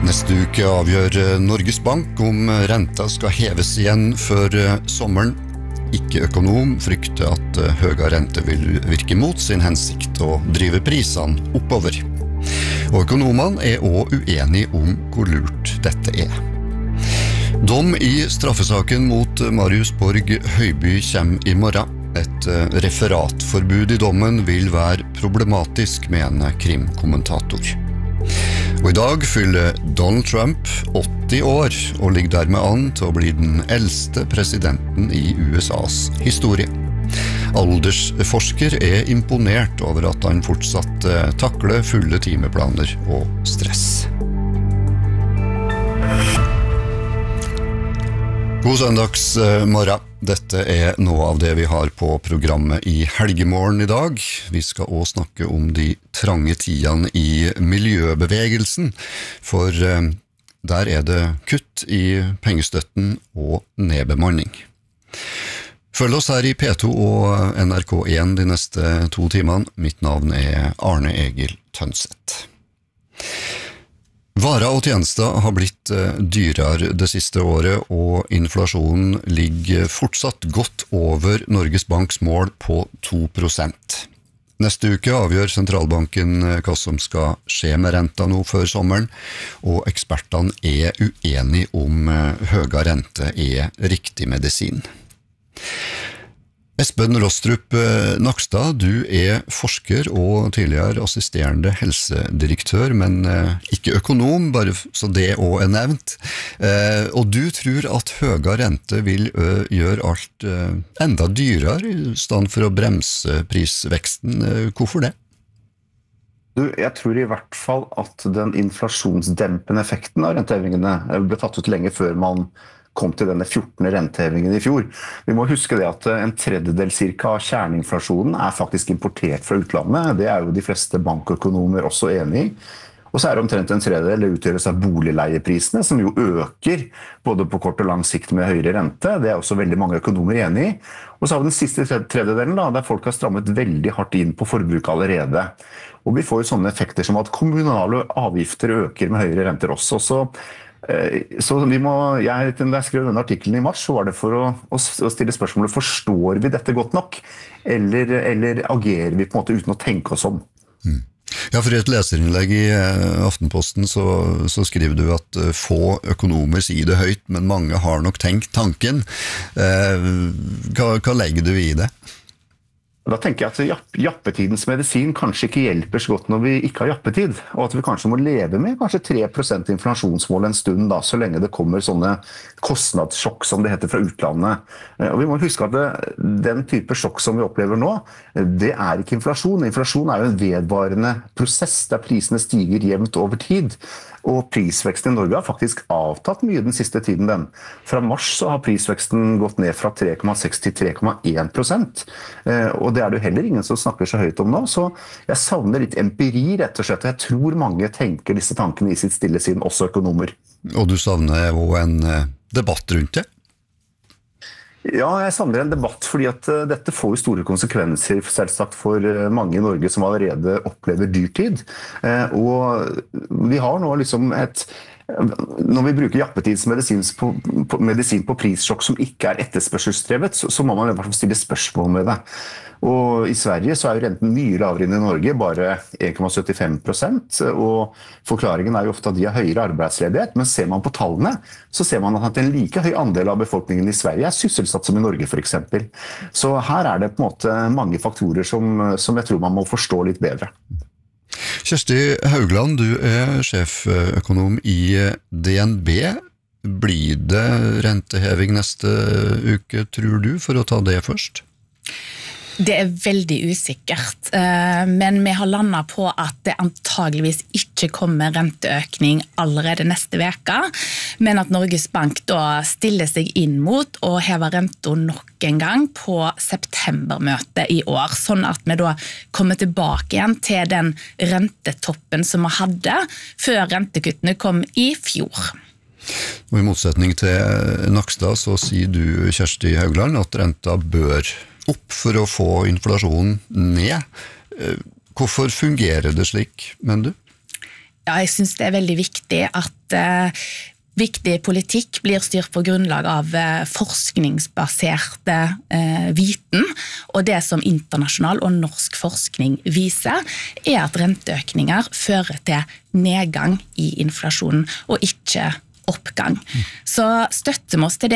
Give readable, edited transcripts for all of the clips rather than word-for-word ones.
Neste uke avgjør Norges Bank om renta skal heves igjen før sommeren. Ikke økonom frykter at høyere rente vil virke mot sin hensikt og drive prisene oppover. Og økonomene også uenige om hvor lurt dette Dom i straffesaken mot Marius Borg Høiby kommer i morgen. Et referatforbud i dommen vil være problematisk, mener krimkommentator. Og i dag fyller Donald Trump 80 år og ligger dermed an til å bli den eldste presidenten i USAs historie. Aldersforsker imponert over at han fortsatt takler fulle timeplaner og stress. God søndagsmorgen. Dette noe av det vi har på programmet i helgemorgen i dag. Vi skal også snakke om de trange tidene i miljøbevegelsen, for der det kutt i pengestøtten og nedbemanning. Følg oss her i P2 og NRK1 de neste 2 timene. Mitt navn Arne Egil Tønseth. Varer og tjenester har blitt dyrere det siste året, og inflasjonen ligger fortsatt godt over Norges Banks mål på 2%. Neste uke avgjør sentralbanken hva som skal skje med renta nå før sommeren, og ekspertene uenige om høyere rente riktig medisin. Espen Rostrup Nakstad, du forsker og tidligere assisterende helsedirektør, men ikke økonom, bare så det også nevnt. Og du tror at høyere rente vil gjøre alt enda dyrere i stedet for å bremse prisveksten. Hvorfor det? Jeg tror i hvert fall at den inflasjonsdempende effekten av rentehevingene ble tatt ut lenge før man kom til denne 14. rentehevingen i fjor. Vi må huske det at en tredjedel cirka av kjerneinflasjonen faktisk importert fra utlandet. Det jo de fleste bankøkonomer også enige i. Og så det omtrent en tredjedel det utgjøres av boligleieprisene, som jo øker både på kort og lang sikt med høyere rente. Det også veldig mange økonomer enige i. Og så har vi den siste tredjedelen, der folk har strammet veldig hardt inn på forbruk allerede. Og vi får jo sånne effekter som at kommunale avgifter øker med høyere renter også. Så da jeg skrev denne artikkelen i mars, så var det for å stille spørsmålet, forstår vi dette godt nok? Eller agerer vi på en måte uten å tenke oss om? Ja, for i et leserinnlegg i Aftenposten så skriver du at få økonomer sier det høyt, men mange har nok tenkt tanken. Hva legger du i det? Da tenker jeg at jappetidens medisin kanskje ikke hjelper så godt når vi ikke har jappetid, og at vi kanskje må leve med kanskje 3% inflasjonsmål en stund da, så lenge det kommer sånne kostnadssjokk som det heter fra utlandet. Og vi må huske at den type sjokk som vi opplever nå, det ikke inflasjon. Inflasjon jo en vedvarende prosess der prisene stiger jevnt over tid. Og prisveksten i Norge har faktisk avtatt mye den siste tiden den. Fra mars så har prisveksten gått ned fra 3,6 til 3,1%. Og det det jo heller ingen som snakker så høyt om nå, så jeg savner litt empiri rett og slett. Jeg tror mange tenker disse tankene i sitt stille sinn, også økonomer. Og du savner jo en debatt rundt det? Ja, jeg savner en debatt, fordi at dette får jo store konsekvenser selvsagt for mange i Norge som allerede opplever dyrtid. Og vi har nå liksom når vi bruker jappetidsmedisin på prissjokk som ikke etterspørselsdrevet, så må man i hvert fall stille spørsmål med det. Og i Sverige så jo renten mye lavere enn i Norge, bare 1,75%, og forklaringen jo ofte at de har høyere arbeidsledighet, men ser man på tallene, så ser man at en like høy andel av befolkningen i Sverige sysselsatt som i Norge for eksempel. Så her det på en måte mange faktorer som jeg tror man må forstå litt bedre. Kjersti Haugland, du sjeføkonom i DNB. Blir det renteheving neste uke, tror du, for å ta det først? Det veldig usikkert, men vi har landet på at det antageligvis ikke kommer renteøkning allerede neste veka, men at Norges Bank da stiller seg inn mot å heve renta nok en gang på septembermøtet i år, sånn at vi da kommer tilbake igjen til den rentetoppen som vi hadde før rentekuttene kom i fjor. Og i motsetning til Nakstad så sier du, Kjersti Haugland, at renta bør opp for å få inflasjonen ned. Hvorfor fungerer det slik, mener du? Ja, jeg synes det veldig viktig at viktig politikk blir styrt på grunnlag av forskningsbaserte viten, og det som internasjonal og norsk forskning viser, at renteøkninger fører til nedgang i inflasjonen, og ikke oppgang. Så støtter vi oss til det,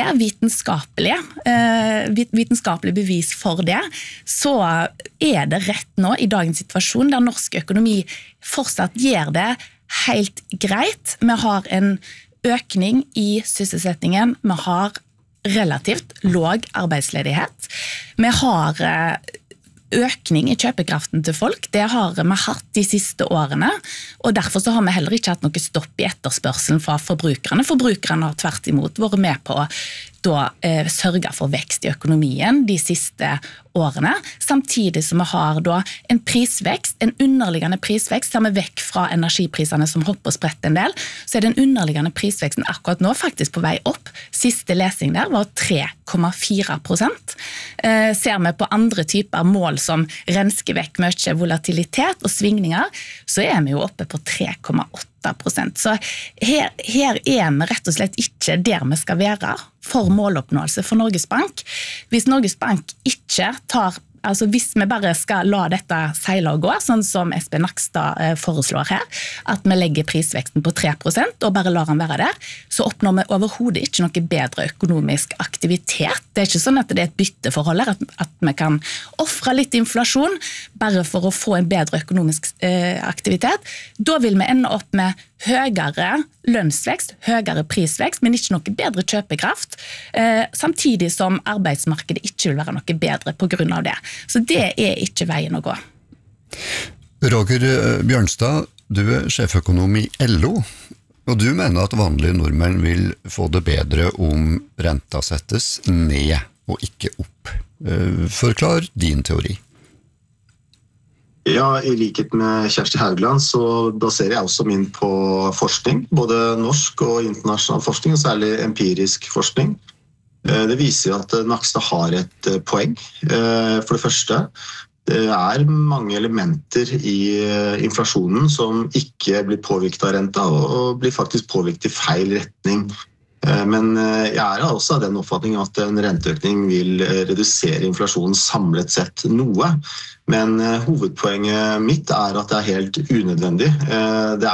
vitenskapelig bevis for det, så det rett nå i dagens situasjon, der norsk økonomi fortsatt gjør det helt greit. Vi har en økning i sysselsettingen, vi har relativt låg arbeidsledighet, vi har økning i kjøpekraften til folk, det har vi hatt de siste årene, og derfor så har vi heller ikke hatt noe stopp i etterspørselen fra forbrukerne. Forbrukerne har tvert imot vært med på å sørge for vekst i økonomien de siste årene, samtidig som vi har en prisvekst, en underliggende prisvekst, ser vi vekk fra energiprisene som hopper og spretter en del, så den underliggende prisveksten akkurat nå faktisk på vei opp. Siste lesing der var 3,4%. Ser vi på andre typer mål som rensker vekk mye volatilitet og svingninger, så vi jo oppe på 3,8%. Så her vi rett og slett ikke der vi skal være for måloppnåelse for Norges Bank. Hvis Norges Bank ikke tar, altså hvis vi bare skal la dette seile og gå, sånn som Espen Nakstad foreslår her, at vi legger prisveksten på 3% og bare lar den være der, så oppnår vi overhodet ikke noe bedre økonomisk aktivitet. Det ikke sånn at det et bytteforhold her, at vi kan offre litt inflasjon bare for å få en bedre økonomisk aktivitet. Da vil vi ende opp med høyere lønnsvekst, høyere prisvekst, men ikke noe bedre kjøpekraft, samtidig som arbeidsmarkedet ikke vil være noe bedre på grunn av det. Så det ikke veien å gå. Roger Bjørnstad, du sjeføkonom i LO, og du mener at vanlige nordmenn vil få det bedre om renta settes ned og ikke opp. Forklar din teori. Ja, i likhet med Kjersti Haugland så baserer jeg også min på forskning, både norsk og internasjonal forskning, og særlig empirisk forskning. Det viser at Nakstad har et poeng. For det første, det mange elementer i inflasjonen som ikke blir påvirket av renta, og blir faktisk påvirket i feil retning. Men jeg også av den oppfatningen at en renteøkning vil redusere inflasjonen samlet sett noe. Men hovedpoenget mitt at det helt unødvendig. Det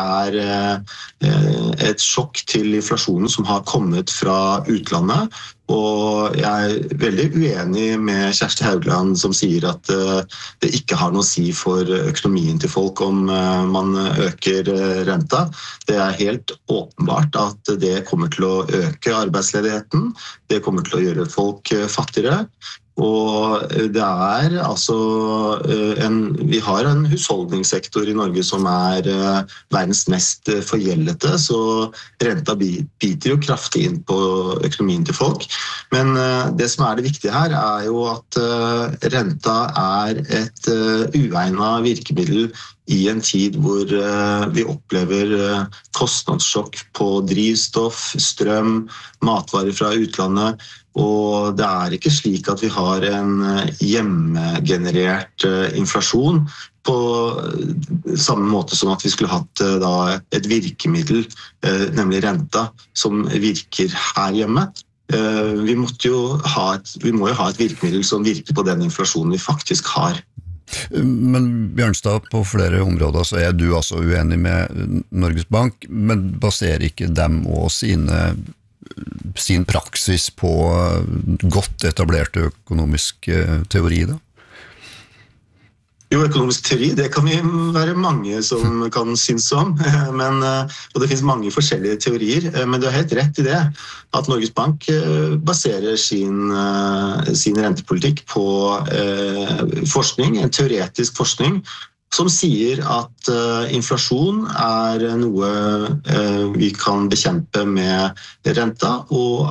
et sjokk til inflasjonen som har kommet fra utlandet, og jeg veldig uenig med Kjersti Haugland som sier at det ikke har noe å si for økonomien til folk om man øker renta. Det helt åpenbart at det kommer til å øke arbeidsledigheten, det kommer til å gjøre folk fattigere, og det altså vi har en husholdningssektor i Norge som verdens mest forgjeldete, så renta biter jo kraftig inn på økonomien til folk. Men det som det viktige her jo at renta et uegnet virkemiddel i en tid hvor vi opplever kostnadssjokk på drivstoff, strøm, matvarer fra utlandet, og det ikke slik at vi har en hjemmegenerert inflasjon på samme måte som at vi skulle hatt et virkemiddel, nemlig renta, som virker her hjemme. Vi må jo ha et virkemiddel som virker på den inflasjonen vi faktisk har. Men Bjørnstad, på flere områder så du altså uenig med Norges Bank, men baserer ikke dem og sin praksis på godt etablert økonomisk teori da? Jo, økonomisk teori, det kan vi være mange som kan synes om, og det finnes mange forskjellige teorier, men du har helt rett i det, at Norges Bank baserer sin rentepolitikk på forskning, en teoretisk forskning, som sier at inflasjon noe vi kan bekjempe med renta, og at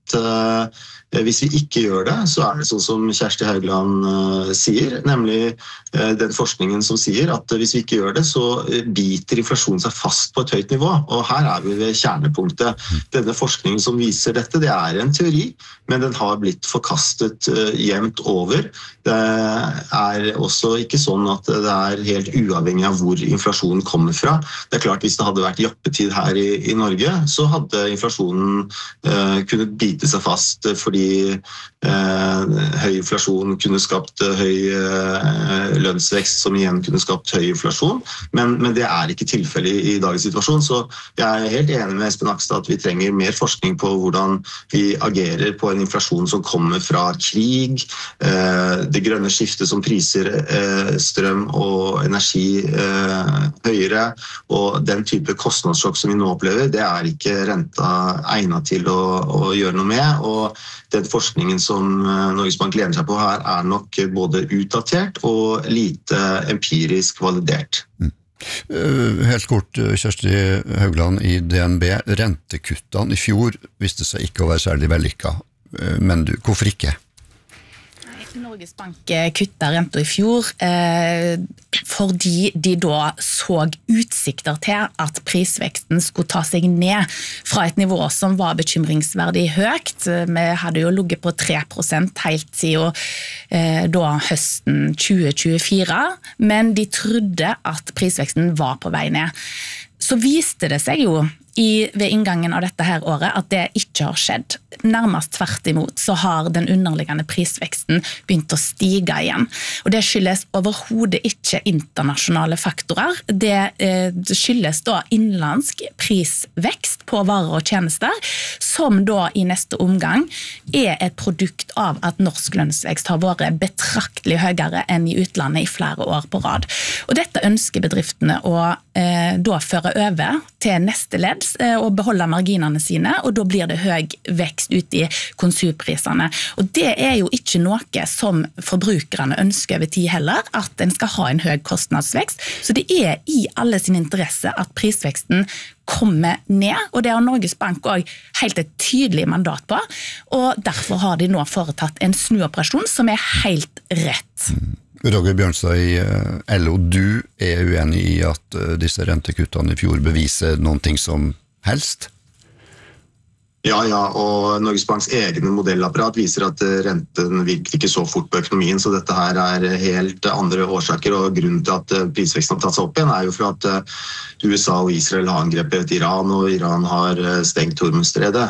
at hvis vi ikke gjør det, så det sånn som Kjersti Haugland sier, nemlig den forskningen som sier at hvis vi ikke gjør det, så biter inflasjonen seg fast på et høyt nivå. Og her vi ved kjernepunktet. Denne forskningen som viser dette, det en teori, men den har blitt forkastet jevnt over. Det også ikke sånn at det helt uavhengig av hvor inflasjonen kommer fra. Det klart, hvis det hadde vært jappetid her i Norge, så hadde inflasjonen kunnet bite seg fast fordi høy inflasjon kunne skapt høy lønnsvekst, som igjen kunne skapt høy inflasjon, men det ikke tilfellet i dagens situasjon, så jeg helt enig med Espen Nakstad at vi trenger mer forskning på hvordan vi agerer på en inflasjon som kommer fra krig, det grønne skiftet som priser strøm og energi høyere, og den type kostnadssjokk som vi nå opplever, det ikke renta egnet til å gjøre noe med, og den forskningen som Norges Bank lener seg på her nok både utdatert og lite empirisk validert. Helt kort, Kjersti Haugland i DNB, rentekuttene i fjor viste seg ikke å være særlig vellykket, men hvorfor ikke? Norges Bank kuttet renta i fjor fordi de da så utsikter til at prisveksten skulle ta seg ned fra et nivå som var bekymringsverdig høyt. Vi hadde jo ligget på 3% helt siden da høsten 2024, men de trodde at prisveksten var på vei ned. Så viste det seg jo ved inngangen av dette her året at det ikke har skjedd. Nærmest tvert imot så har den underliggende prisveksten begynt å stige igjen. Og det skyldes overhodet ikke internasjonale faktorer. Det skyldes da innenlandsk prisvekst på varer og tjenester, som da i neste omgang et produkt av at norsk lønnsvekst har vært betraktelig høyere enn i utlandet i flere år på rad. Og dette ønsker bedriftene å da føre over til neste ledd og beholde marginene sine, og da blir det høy vekst ut i konsumprisene. Og det jo ikke noe som forbrukerne ønsker over tid heller, at en skal ha en høy kostnadsvekst. Så det i alle sin interesse at prisveksten kommer ned, og det har Norges Bank også helt et tydelig mandat på, og derfor har de nå foretatt en snuoperasjon som helt rett. Roger Bjørnstad i LO, du uenig i at disse rentekuttene i fjor beviser noen ting som helst? Ja, og Norges Banks egne modellapparat viser at renten virker ikke så fort på økonomien, så dette her helt andre årsaker, og grunnen til at prisveksten har tatt seg opp igjen jo for at USA og Israel har angrepet Iran, og Iran har stengt Hormuzstredet.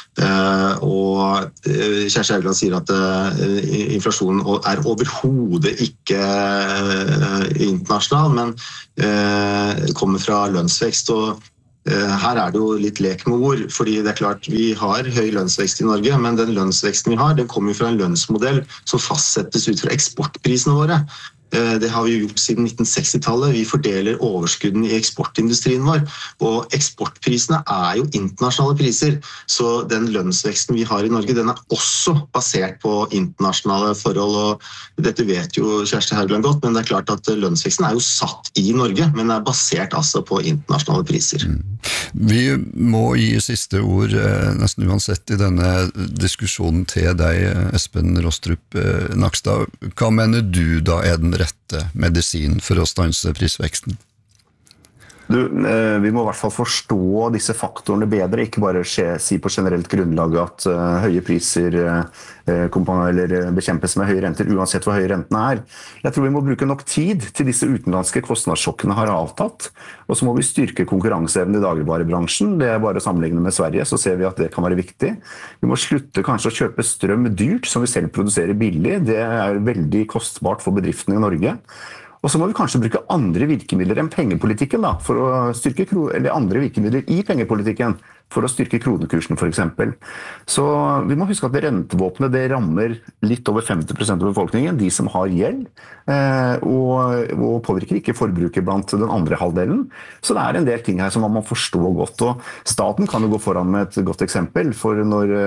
Og Kjersti Haugland sier at inflasjonen overhodet ikke internasjonal, men kommer fra lønnsvekst, og her det jo litt lek med ord, fordi det klart vi har høy lønnsvekst i Norge, men den lønnsveksten vi har, den kommer fra en lønnsmodell som fastsettes ut fra eksportprisene våre. Det har vi gjort siden 1960-tallet. Vi fordeler overskudden i eksportindustrien vår, og eksportprisene jo internasjonale priser, så den lønnsveksten vi har i Norge, den også basert på internasjonale forhold, og dette vet jo Kjersti Haugland godt, men det klart at lønnsveksten jo satt i Norge, men basert altså på internasjonale priser. Vi må gi siste ord nesten uansett i denne diskusjonen til deg, Espen Rostrup Nakstad. Hva mener du da den rette medisin for å stanse prisveksten? Vi må i hvert fall forstå disse faktorene bedre, ikke bare si på generelt grunnlag at høye priser bekjempes med høye renter, uansett hva høye rentene Jeg tror vi må bruke nok tid til disse utenlandske kostnadssjokkene har avtatt, og så må vi styrke konkurranseevnen i dagligvarebransjen. Det bare å sammenligne med Sverige, så ser vi at det kan være viktig. Vi må slutte kanskje å kjøpe strøm dyrt, som vi selv produserer billig. Det veldig kostbart for bedriftene i Norge. Og så må vi kanskje bruke andre virkemidler enn pengepolitikken da, for å styrke eller andre virkemidler i pengepolitikken for å styrke kronekursen for eksempel. Så vi må huske at rentevåpenet det rammer litt over 50% av befolkningen, de som har gjeld, og påvirker ikke forbruket blant den andre halvdelen. Så det en del ting her som man må forstå godt, og staten kan jo gå foran med et godt eksempel, for når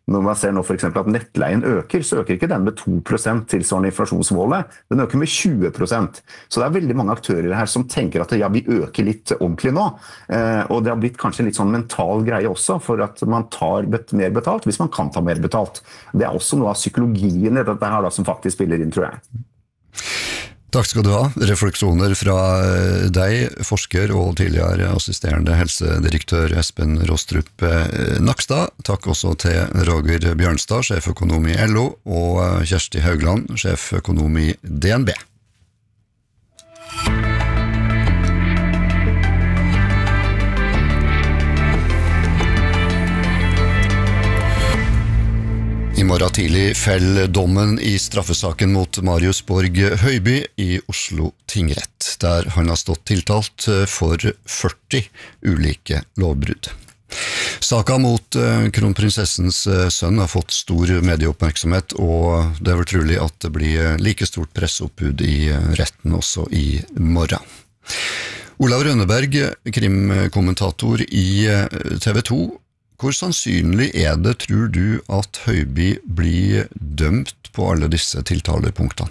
Når man ser nå for eksempel at nettleien øker, så øker ikke den med 2% tilsvarende inflasjonsmålet. Den øker med 20%. Så det er veldig mange aktører her som tenker at ja, vi øker litt ordentlig nå. Og det har blitt kanskje en litt sånn mental greie også, for at man tar mer betalt hvis man kan ta mer betalt. Det er også noe av psykologien i dette her da, som faktisk spiller inn, tror jeg. Takk skal du ha. Refleksjoner fra deg, forsker og tidligere assisterende helsedirektør Espen Rostrup Nakstad. Takk også til Roger Bjørnstad, sjeføkonom i LO, og Kjersti Haugland, sjeføkonom i DNB. I morgen tidlig fell dommen i straffesaken mot Marius Borg Høiby i Oslo tingrett, der han har stått tiltalt for 40 ulike lovbrudd. Saken mot kronprinsessens sønn har fått stor medieoppmerksomhet, og det er vel trolig at det blir like stort presseoppbud i retten også i morgen. Olav Rønneberg, krimkommentator i TV 2, hvor sannsynlig er det, tror du, at Høiby blir dømt på alle disse tiltalepunktene?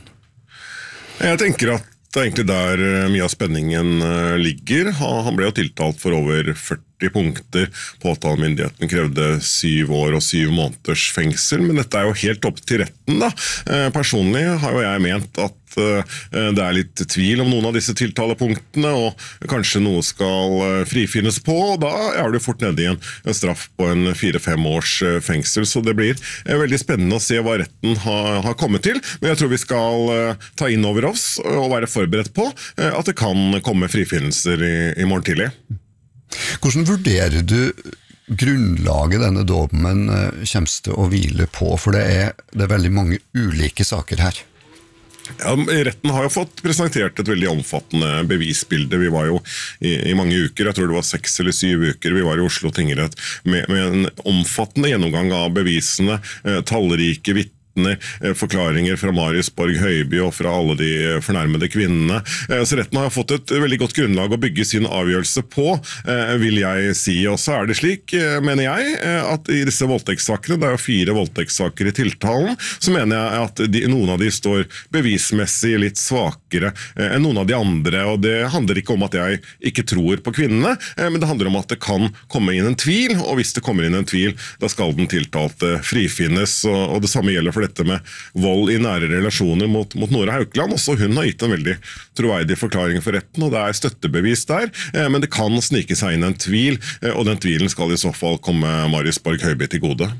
Jeg tenker at det er egentlig der mye av spenningen ligger. Han ble jo tiltalt for over 40 punkter. Påtalemyndigheten krevde 7 år og 7 måneders fengsel, men dette er jo helt opp til retten da. Personlig har jo jeg ment at det er litt tvil om noen av disse tiltalepunktene, og kanskje noe skal frifinnes på, og da er det fort nede i en straff på en 4-5 års fengsel, så det blir veldig spennende å se hva retten har kommet til, men jeg tror vi skal ta inn over oss og være forberedt på at det kan komme frifinnelser i morgen tidlig. Hvordan vurderer du grunnlaget denne dommen kommer til å hvile på, for det er veldig mange ulike saker her? Ja, retten har jo fått presentert et veldig omfattende bevisbilde. Vi var jo i mange uker, jeg tror det var 6 eller 7 uker, vi var i Oslo tingrett med en omfattende gjennomgang av bevisene, tallrike vitner, forklaringer fra Marius Borg Høiby og fra alle de fornærmede kvinnene. Så retten har fått et veldig godt grunnlag å bygge sin avgjørelse på, vil jeg si. Og så er det slik, mener jeg, at i disse voldtektssakene, det er jo 4 voldtektssaker i tiltalen, så mener jeg at noen av de står bevismessig litt svakere enn noen av de andre, og det handler ikke om at jeg ikke tror på kvinnene, men det handler om at det kan komme inn en tvil, og hvis det kommer inn en tvil, da skal den tiltalte frifinnes, og det samme gjelder for dette med vold i nære relasjoner mot Nora Haukeland. Også hun har gitt en veldig troverdig forklaring for retten, og det er støttebevis der, men det kan snike seg inn en tvil, og den tvilen skal i så fall komme Marius Borg Høiby til gode.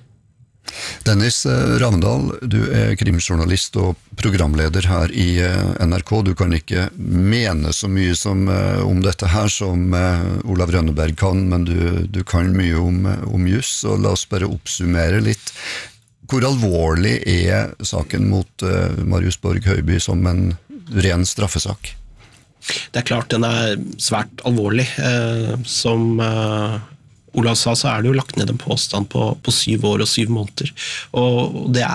Dennis Ravndal, du er krimjournalist og programleder her i NRK. Du kan ikke mene så mye om dette her som Olav Rønneberg kan, men du kan mye om juss, og la oss bare oppsummere litt. Hvor alvorlig er saken mot Marius Borg Høiby som en ren straffesak? Det er klart den er svært alvorlig. Som Olav sa, så er det jo lagt ned en påstand på 7 år og 7 måneder. Og det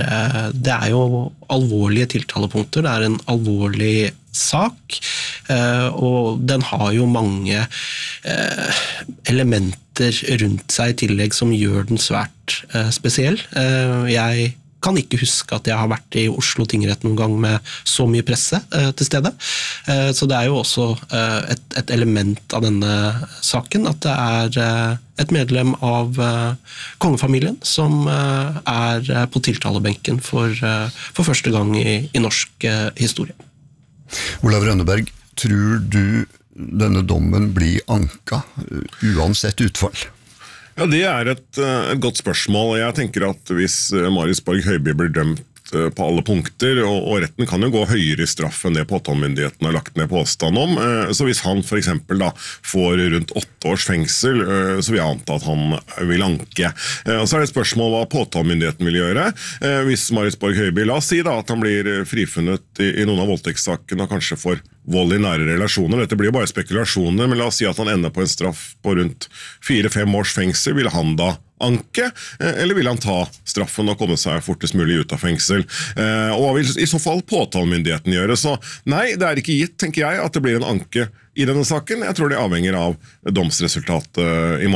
er jo alvorlige tiltalepunkter, det er en alvorlig sak, og den har jo mange elementer rundt seg i tillegg som gjør den svært spesiell. Jeg kan ikke huske at jeg har vært i Oslo tingrett noen gang med så mye presse til stede. Så det er jo også et element av denne saken, at det er et medlem av kongefamilien som er på tiltalebenken for første gang i norsk historie. Olav Rønneberg, tror du denne dommen blir anka uansett utfall? Ja, det er et godt spørsmål. Jeg tenker at hvis Marius Borg Høiby blir dømt på alle punkter, og retten kan jo gå høyere i straff enn det påtalemyndigheten har lagt ned påstand om. Så hvis han for eksempel da får rundt 8 års fengsel, så vil jeg anta at han vil anke. Og så er det et spørsmål hva påtalemyndigheten vil gjøre. Hvis Marius Borg Høiby, la oss si da at han blir frifunnet i noen av voldtektssakene og kanskje får vold i nære relasjoner. Dette blir jo bare spekulasjoner, men la oss si at han ender på en straff på rundt 4-5 års fengsel. Vil han da anke, eller vil han ta straffen og komme seg fortest mulig ut av fengsel? Og hva vil i så fall påtalemyndigheten gjøre? Så nei, det er ikke gitt, tenker jeg, at det blir en anke i denne saken. Jeg tror det avhenger av domsresultatet i morgen.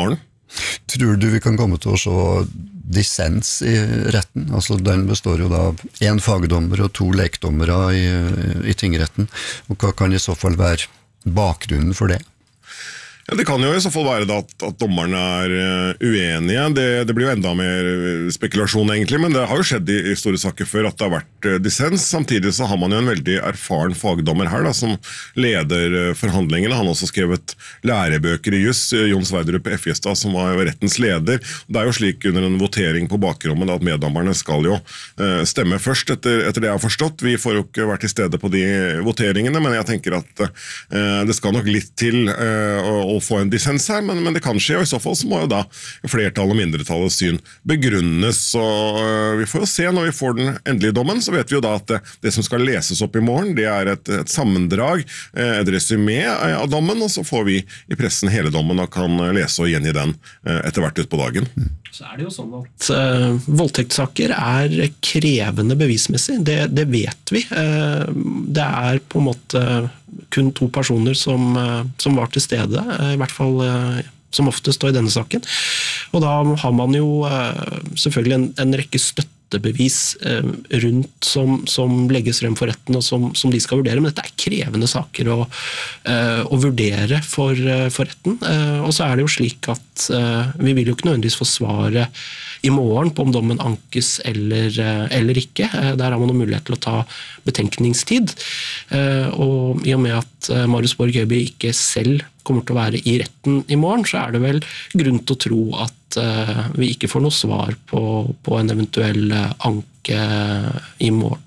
Tror du vi kan komme til å se dissens i retten? Altså den består jo da av 1 fagdommer og 2 lekdommere i tingretten. Og hva kan i så fall være bakgrunnen for det? Ja, det kan jo i så fall være da at dommerne uenige. Det blir jo enda mer spekulasjon egentlig, men det har jo skjedd i store saker før at det har vært dissens. Samtidig så har man jo en veldig erfaren fagdommer her da, som leder forhandlingene. Han har også skrevet lærebøker i juss, Jon Sverdrup Effjestad, som var rettens leder. Det er jo slik under en votering på bakrommet da, at meddommerne skal jo stemme først, etter det jeg har forstått. Vi får jo ikke vært til stede på de voteringene, men jeg tenker at det skal nok litt til å få en dissens her, men det kan skje, og i så fall så må jo da flertall og mindretallets syn begrunnes, og vi får jo se når vi får den endelige dommen, så vet vi jo da at det som skal leses opp i morgen, det er et sammendrag, et resumé av dommen, og så får vi i pressen hele dommen og kan lese og gjengi den etter hvert ut på dagen. Så er det jo sånn at voldtektssaker er krevende bevismessig, det vet vi. Det er på en måte kun 2 personer som var til stede, i hvert fall som oftest i denne saken. Og da har man jo selvfølgelig en rekke støttebevis rundt som legges frem for retten og som de skal vurdere, men dette er krevende saker å vurdere for retten. Og så er det jo slik at vi vil jo ikke nødvendigvis få svaret i morgen på om dommen ankes eller ikke. Der har man noen mulighet til å ta betenkningstid. Og i og med at Marius Borg Høiby ikke selv kommer til å være i retten i morgen, så er det vel grunn til å tro at vi ikke får noe svar på en eventuell anke i morgen.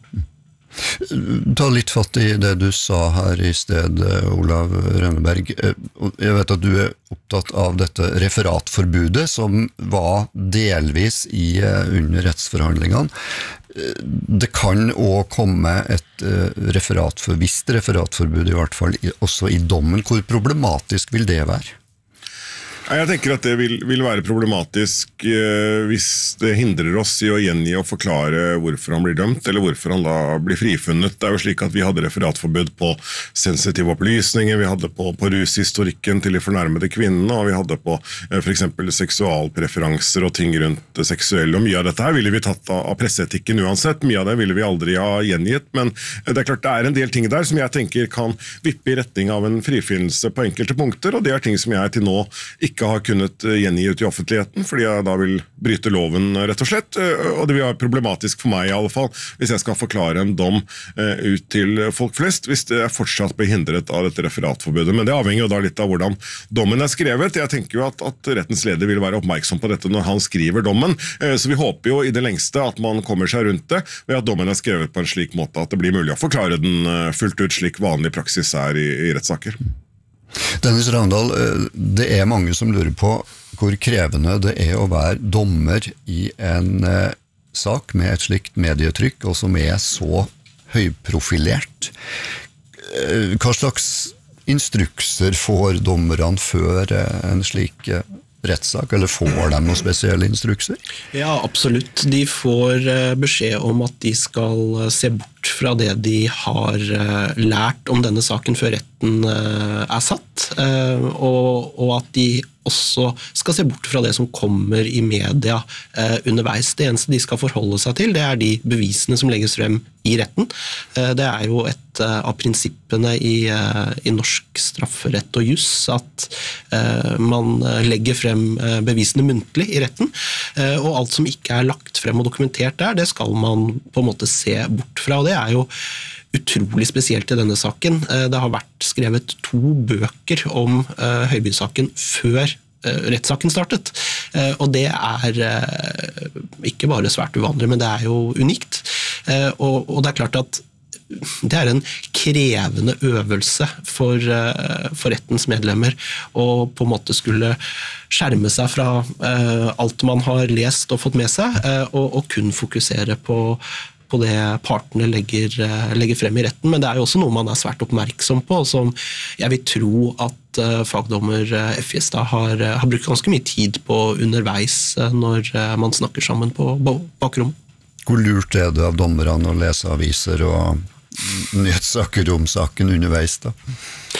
Ta litt fatt i det du sa her i sted, Olav Rønneberg. Jeg vet at du er opptatt av dette referatforbudet som var delvis under rettsforhandlingene. Det kan også komme et visst referatforbud i hvert fall også i dommen. Hvor problematisk vil det være? Jeg tenker at det vil være problematisk hvis det hindrer oss i å gjengi og forklare hvorfor han blir dømt, eller hvorfor han da blir frifunnet. Det er jo slik at vi hadde referatforbud på sensitive opplysninger, vi hadde på rushistorikken til de fornærmede kvinnene, og vi hadde på for eksempel seksualpreferanser og ting rundt seksuelle, og mye av dette her ville vi tatt av presseetikken uansett. Mye av det ville vi aldri ha gjengitt, men det er klart det er en del ting der som jeg tenker kan vippe i retning av en frifinnelse på enkelte punkter, og det er ting som jeg til nå ikke har kunnet gjengi ut i offentligheten, fordi jeg da vil bryte loven rett og slett, og det vil være problematisk for meg i alle fall, hvis jeg skal forklare en dom ut til folk flest, hvis det fortsatt blir hindret av dette referatforbudet. Men det avhenger jo da litt av hvordan dommen skrevet. Jeg tenker jo at rettens leder vil være oppmerksom på dette når han skriver dommen, så vi håper jo i det lengste at man kommer seg rundt det, ved at dommen skrevet på en slik måte at det blir mulig å forklare den fullt ut slik vanlig praksis i rettssaker. Dennis Ravndal, det er mange som lurer på hvor krevende det er å være dommer i en sak med et slikt medietrykk, og som er så høyprofilert. Hva slags instrukser får dommerne før en slik rettssak, eller får de noen spesielle instrukser? Ja, absolutt. De får beskjed om at de skal se bort fra det de har lært om denne saken før retten satt, og at de også skal se bort fra det som kommer i media underveis. Det eneste de skal forholde seg til, det er de bevisene som legges frem i retten. Det er jo et av prinsippene i norsk strafferett og juss at man legger frem bevisene muntlig i retten, og alt som ikke er lagt frem og dokumentert der, det skal man på en måte se bort fra, og det er jo utrolig spesielt i denne saken. Det har vært skrevet 2 bøker om Høiby-saken før rettssaken startet, og det er ikke bare svært uvanlig, men det er jo unikt, og det er klart at det er en krevende øvelse for rettens medlemmer å på en måte skulle skjerme seg fra alt man har lest og fått med seg, og kun fokusere på det partene legger frem i retten, men det er jo også noe man er svært oppmerksom på, som jeg vil tro at fagdommer Effjestad har brukt ganske mye tid på underveis når man snakker sammen på bakrommet. Hvor lurt er det av dommerne å lese aviser og nyhetssaker om saken underveis da?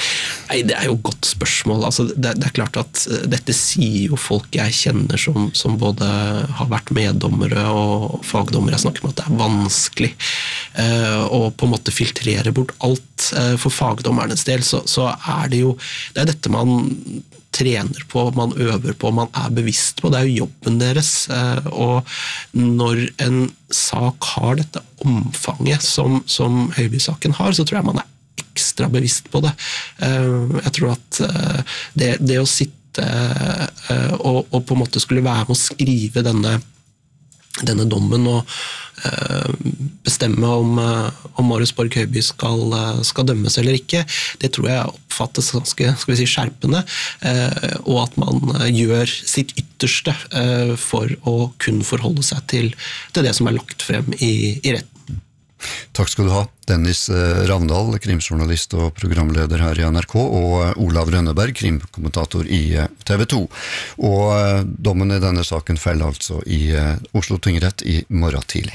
Nei, det jo et godt spørsmål. Altså, det klart at dette sier jo folk jeg kjenner som både har vært meddommere og fagdommere. Jeg snakker om at det vanskelig å på en måte filtrere bort alt. For fagdommernes del så det jo det dette man trener på, man øver på, man bevisst på. Det jo jobben deres. Og når en sak har dette omfanget som Høiby-saken har, så tror jeg man ekstra bevisst på det. Jeg tror at det å sitte og på en måte skulle være med å skrive denne dommen og bestemme om Marius Borg Høiby skal dømmes eller ikke, det tror jeg oppfattes ganske, skal vi si, skjerpende, og at man gjør sitt ytterste for å kunne forholde seg til det som lagt frem i retten. Takk skal du ha, Dennis Ravndal, krimjournalist og programleder her i NRK, og Olav Rønneberg, krimkommentator i TV 2. Og dommen i denne saken feller altså i Oslo tingrett i morgen tidlig.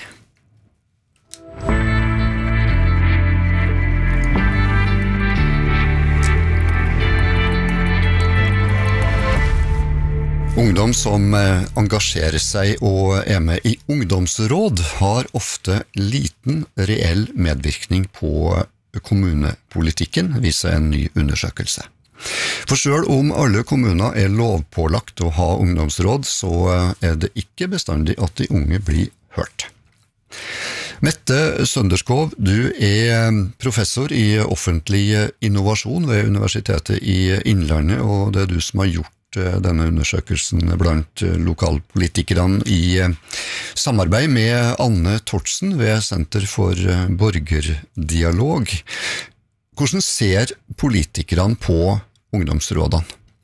Ungdom som engasjerer seg og med i ungdomsråd har ofte liten reell medvirkning på kommunepolitikken, viser en ny undersøkelse. For selv om alle kommuner lovpålagt å ha ungdomsråd, så det ikke bestandig at de unge blir hørt. Mette Sønderskov, du professor i offentlig innovasjon ved Universitetet i Innlandet, og det du som har gjort denne undersøkelsen blant lokalpolitikerne i samarbeid med Anne Tortsen ved Senter for borgerdialog. Hvordan ser politikerne på ungdomsrådene?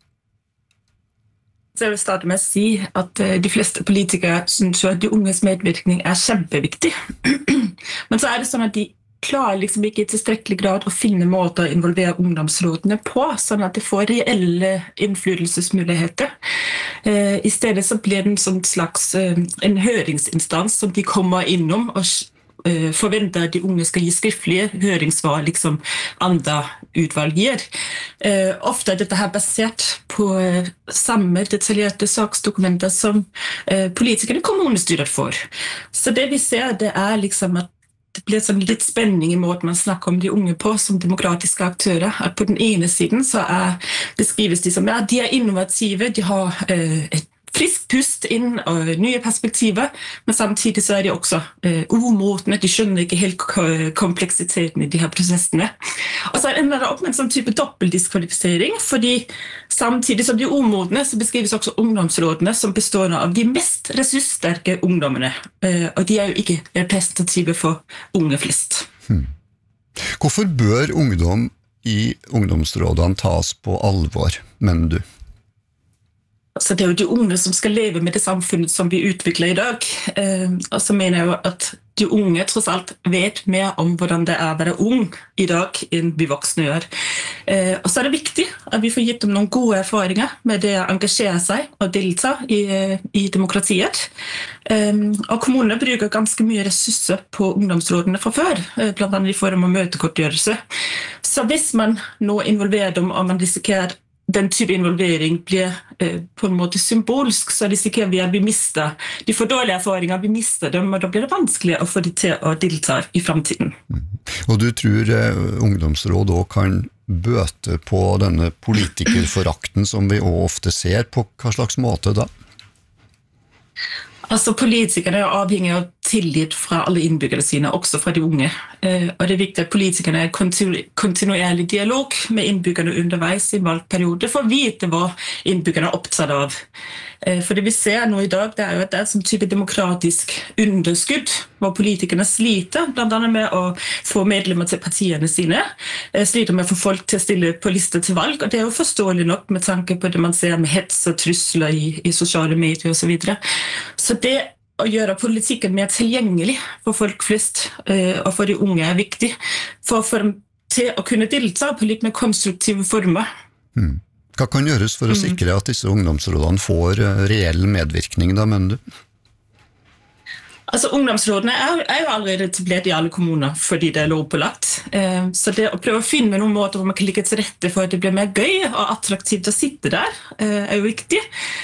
Så jeg vil starte med å si at de fleste politikere synes jo at de unges medvirkning kjempeviktig. Men så det sånn at de klarer liksom ikke i tilstrekkelig grad å finne måter å involvere ungdomsrådene på, sånn at de får reelle innflytelsesmuligheter. I stedet så blir det en slags en høringsinstans som de kommer innom og forventer at de unge skal gi skriftlige høringssvar, liksom andre utvalg gir. Ofte dette her basert på samme detaljerte saksdokumenter som politikerne i kommunestyret får. Så det vi ser, det liksom at det blir sånn litt spenning i måten man snakker om de unge på som demokratiske aktører. At på den ene siden så beskrives de som de innovative, de har et friskt pust inn og nye perspektiver, men samtidig så de også umodne, de skjønner ikke helt kompleksiteten i de her prosessene. Og så ender det opp med en sånn type dobbeltdiskvalifisering, fordi samtidig som de umodne, så beskrives også ungdomsrådene som består av de mest ressurssterke ungdommene, og de jo ikke representative for unge flest. Hvorfor bør ungdom i ungdomsrådene tas på alvor, mener du? Så det jo de unge som skal leve med det samfunnet som vi utvikler i dag. Og så mener jeg jo at de unge tross alt vet mer om hvordan det å være ung i dag enn vi voksne gjør. Og så det viktig at vi får gitt dem noen gode erfaringer med det å engasjere seg og delta i demokratiet. Og kommunene bruker ganske mye ressurser på ungdomsrådene fra før, blant annet i form av møtekortgjørelse. Så hvis man nå involverer dem og man risikerer den type involvering blir på en måte symbolsk, så risikerer vi at vi mister de for dårlige erfaringer, vi mister dem, og da blir det vanskelig å få de til å delta i fremtiden. Og du tror ungdomsråd også kan bøte på denne politikerforakten som vi også ofte ser, på hva slags måte da? Altså politikerne avhengig av tillit fra alle innbyggere sine, også fra de unge. Og det viktig at politikerne kontinuerlig dialog med innbyggerne underveis i valgperiode for å vite hva innbyggerne opptatt av. For det vi ser nå i dag, det jo at det sånn type demokratisk underskudd, hvor politikerne sliter, blant annet med å få medlemmer til partiene sine, sliter med å få folk til å stille på lister til valg, og det jo forståelig nok med tanke på det man ser med hets og trusler i sosiale medier og så videre. Så det å gjøre politikken mer tilgjengelig for folk flest og for de unge viktig, for å få dem til å kunne delta på litt mer konstruktive former. Hva kan gjøres for å sikre at disse ungdomsrådene får reell medvirkning da, mener du? Altså, ungdomsrådene er jo allerede etablert i alle kommuner, fordi det er lovpålagt. Så det å prøve å finne noen måter hvor man kan ligge til rette for at det blir mer gøy og attraktivt å sitte der, er jo viktig.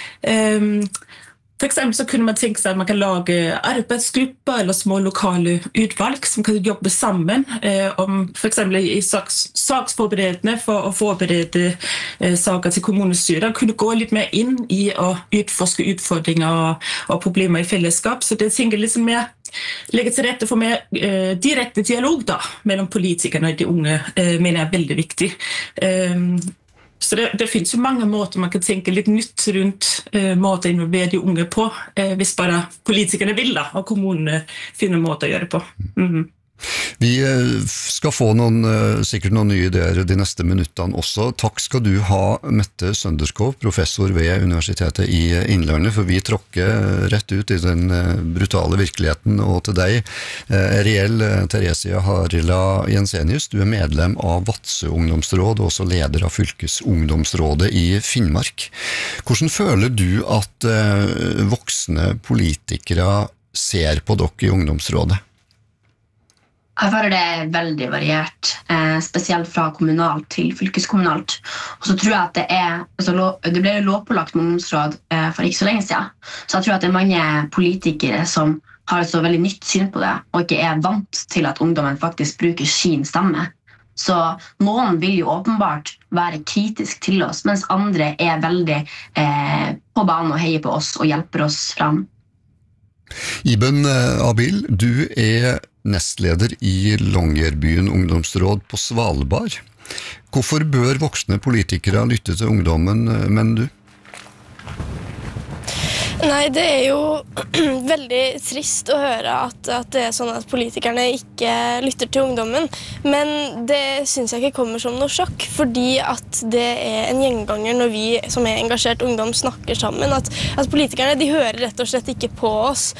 For eksempel så kunne man tenke seg at man kan lage arbeidsgrupper eller små lokale utvalg som kan jobbe sammen om for eksempel i saksforberedende for å forberede saker til kommunestyret, kunne gå litt mer inn i å utforske utfordringer og problemer i fellesskap. Så det tenker liksom mer legge til rette for mer direkte dialog da, mellom politikerne og de unge, mener jeg er veldig viktig. Så det finnes jo mange måter man kan tenke litt nytt rundt måter å involvere de unge på, hvis bare politikerne vil da, og kommunene finner måter å gjøre det på. Vi skal få sikkert noen nye ideer de neste minuttene også. Takk skal du ha, Mette Sønderskov, professor ved Universitetet i Innlandet, for vi tråkker rett ut i den brutale virkeligheten, og til deg, Ariel Teresia Harila Jensenius, du er medlem av Vadsø ungdomsråd og også leder av fylkesungdomsrådet i Finnmark. Hvordan føler du at voksne politikere ser på dere i ungdomsrådet? Jeg føler det er veldig variert, spesielt fra kommunalt til fylkeskommunalt. Og så tror jeg at det ble lovpålagt med ungdomsråd for ikke så lenge siden. Så jeg tror at det er mange politikere som har et så veldig nytt syn på det, og ikke er vant til at ungdommen faktisk bruker sin stemme. Så noen vil jo åpenbart være kritisk til oss, mens andre er veldig på banen og heier på oss og hjelper oss frem. Iben Abil, du er nestleder i Longyearbyen ungdomsråd på Svalbard. Hvorfor bør voksne politikere lytte til ungdommen, mener du? Nei, det er jo veldig trist å høre at det er sånn at politikerne ikke lytter til ungdommen, men det synes jeg ikke kommer som noe sjokk, fordi at det er en gjenganger når vi som er engasjert ungdom snakker sammen, at politikerne de hører rett og slett ikke på oss.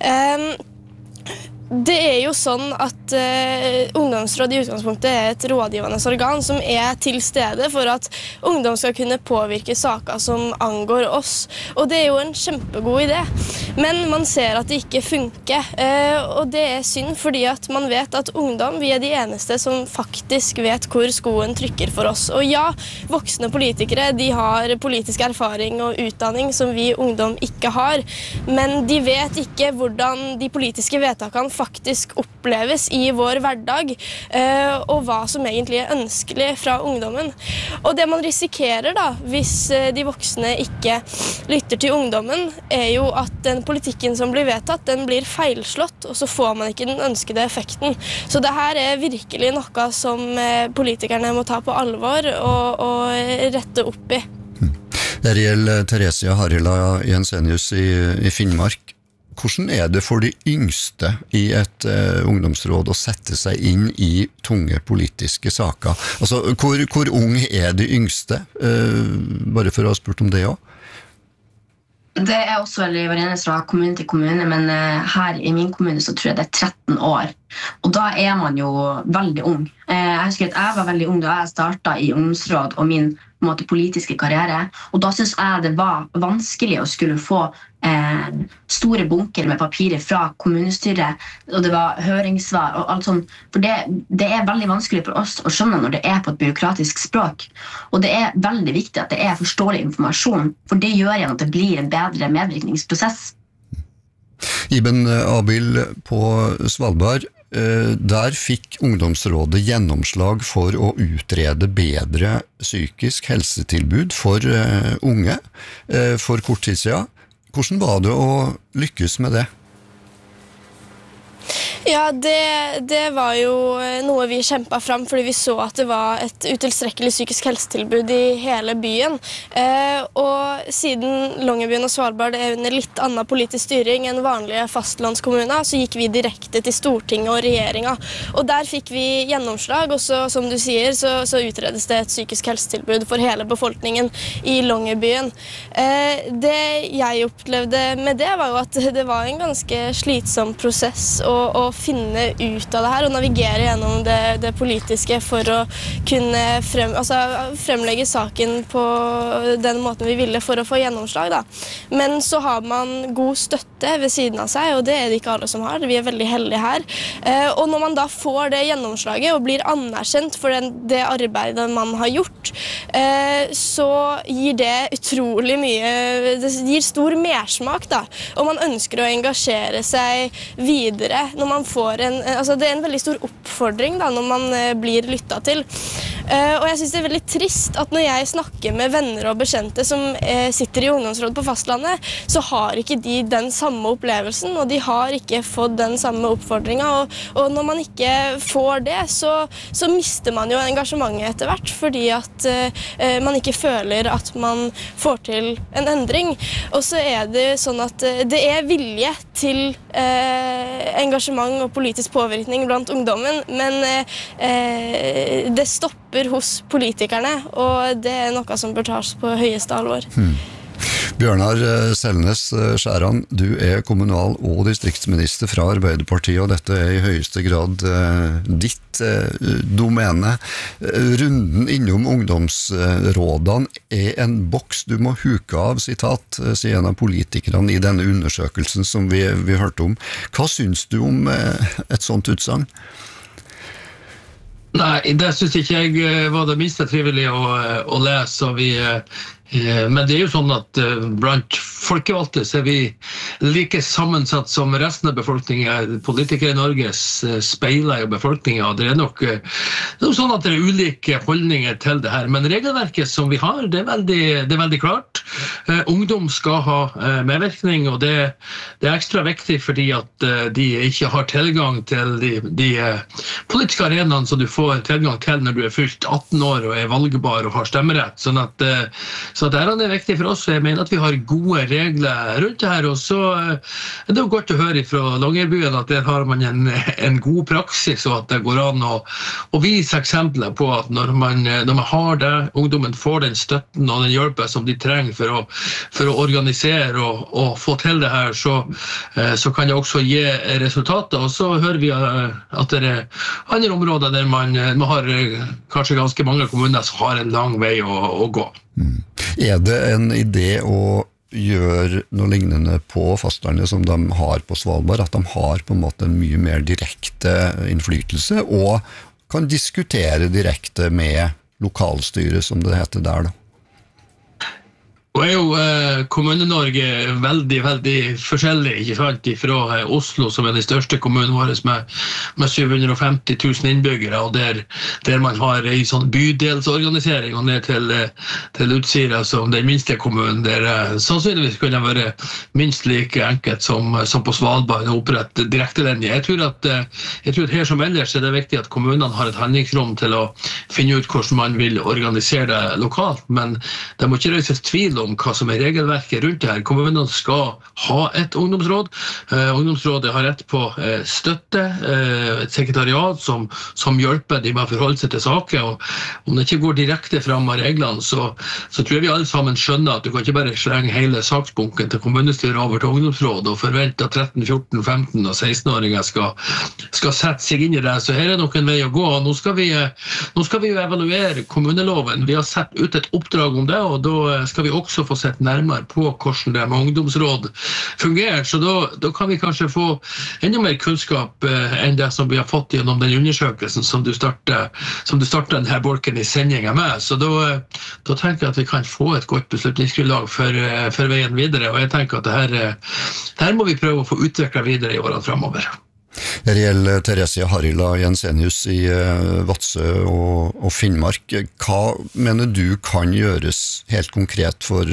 Det er jo sånn at ungdomsråd i utgangspunktet er et rådgivende organ som er til stede for at ungdom skal kunne påvirke saker som angår oss. Og det er jo en kjempegod idé. Men man ser at det ikke funker. Og det er synd fordi at man vet at ungdom, vi er de eneste som faktisk vet hvor skoen trykker for oss. Og ja, voksne politikere, de har politisk erfaring og utdanning som vi ungdom ikke har. Men de vet ikke hvordan de politiske vedtakene faktisk oppleves i vår hverdag, og hva som egentlig er ønskelig fra ungdommen. Og det man risikerer da, hvis de voksne ikke lytter til ungdommen, er jo at den politikken som blir vedtatt, den blir feilslått, og så får man ikke den ønskede effekten. Så det her er virkelig noe som politikerne må ta på alvor og rette opp i. Ariel Teresia Harila Jensenius i Finnmark. Hvordan er det for de yngste i et ungdomsråd å sette seg inn i tunge politiske saker? Altså, hvor ung er de yngste? Bare for å ha spurt om det også. Det er også veldig varierende fra kommune til kommune, men her i min kommune så tror jeg det er 13 år. Og da er man jo veldig ung. Jeg husker at jeg var veldig ung da jeg startet i ungdomsråd og min politiske karriere, og da synes jeg det var vanskelig å skulle få store bunker med papirer fra kommunestyret, og det var høringssvar og alt sånt, for det er veldig vanskelig for oss å skjønne når det er på et byråkratisk språk, og det er veldig viktig at det er forståelig informasjon, for det gjør igjen at det blir en bedre medvirkningsprosess. Iben Abil på Svalbard, der fikk ungdomsrådet gjennomslag for å utrede bedre psykisk helsetilbud for unge for kort tid siden. Hvordan var det å lykkes med det? Ja, det var jo noe vi kjempet fram, fordi vi så at det var et utilstrekkelig psykisk helsetilbud i hele byen. Og siden Longyearbyen og Svalbard er under litt annen politisk styring enn vanlige fastlandskommuner, så gikk vi direkte til Stortinget og regjeringen. Og der fikk vi gjennomslag, og så, som du sier, så utredes det et psykisk helsetilbud for hele befolkningen i Longyearbyen. Det jeg opplevde med det var jo at det var en ganske slitsom prosess å finne ut av det her og navigere gjennom det politiske for å kunne fremlegge saken på den måten vi ville for å få gjennomslag. Da. Men så har man god støtte ved siden av seg, og det er det ikke alle som har. Vi er veldig heldige her. Og når man da får det gjennomslaget og blir anerkjent for det arbeidet man har gjort, så gir det utrolig mye, det gir stor mersmak da, og man ønsker å engasjere seg videre når man får det er en veldig stor oppfordring da, når man blir lyttet til. Og jeg synes det er veldig trist at når jeg snakker med venner og bekjente som sitter i ungdomsråd på fastlandet, så har ikke de den samme opplevelsen, og de har ikke fått den samme oppfordringen, og når man ikke får det, så mister man jo engasjementet etter hvert, fordi at man ikke føler at man får til en endring. Og så er det sånn at det er vilje til engasjement og politisk påvirkning blant ungdommen, men det stopper hos politikerne, og det er noe som bør tas på høyeste alvor. Bjørnar Selnes Skjæran, du er kommunal- og distriktsminister fra Arbeiderpartiet, og dette er i høyeste grad ditt domene. Runden innom ungdomsrådene er en boks du må huke av, sitat, sier en av politikerne i denne undersøkelsen som vi hørte om. Hva syns du om et sånt utsagn? Nei, det synes ikke jeg var det minste trivelig å lese, men det er jo sånn at blant folkevalgte så er vi like sammensatt som resten av befolkningen. Politikere i Norge speiler jo befolkningen, og det er nok sånn at det er ulike holdninger til det her. Men regelverket som vi har, det er veldig klart. Ungdom skal ha medvirkning, og det er ekstra viktig fordi at de ikke har tilgang til de politiske arenaene som du får tilgang til når du er fylt 18 år og er valgbar og har stemmerett. Så det er viktig for oss, og jeg mener at vi har gode regler rundt det her, og så er det jo godt å høre fra Longyearbyen at der har man en god praksis, og at det går an å vise eksempler på at når man har det, ungdommen får den støtten og den hjelpen som de trenger for å organisere og få til det her, så kan det også gi resultater. Og så hører vi at det er andre områder der man har kanskje ganske mange kommuner som har en lang vei å gå. Er det en idé å gjøre noe lignende på fastlandet som de har på Svalbard, at de har på en måte en mye mer direkte innflytelse og kan diskutere direkte med lokalstyret, som det heter der da? Og er jo Kommune-Norge veldig, veldig forskjellig, ikke sant, fra Oslo, som er den største kommunen vår med 750 000 innbyggere, og der man har en sånn bydelsorganisering, og ned til Utsira, som den minste kommunen, der sannsynligvis kunne være minst like enkelt som på Svalbard, å opprette direktelinje. Jeg tror at her som ellers er det viktig at kommunene har et handlingsrom til å finne ut hvordan man vil organisere det lokalt, men det må ikke røyses tvil om hva som er regelverket rundt det her. Kommunene skal ha et ungdomsråd. Ungdomsrådet har rett på støtte, et sekretariat som hjelper de med å forholde seg til saker, og om det ikke går direkte frem av reglene, så tror jeg vi alle sammen skjønner at du kan ikke bare slenge hele saksbunken til kommunestyret over til ungdomsrådet og forvente at 13, 14, 15 og 16-åringer skal sette seg inn i det. Så her er nok en vei å gå. Nå skal vi jo evaluere kommuneloven. Vi har sett ut et oppdrag om det, og da skal vi også få sett nærmere på hvordan det med ungdomsråd fungerer, så da kan vi kanskje få enda mer kunnskap enn det som vi har fått gjennom den undersøkelsen som du startet denne bolken i sendingen med, så da tenker jeg at vi kan få et godt beslutningsgrunnlag for veien videre, og jeg tenker at det her må vi prøve å få utviklet videre i årene fremover. Ariel Theresia Harila Jensenius i Vadsø og Finnmark, hva mener du kan gjøres helt konkret for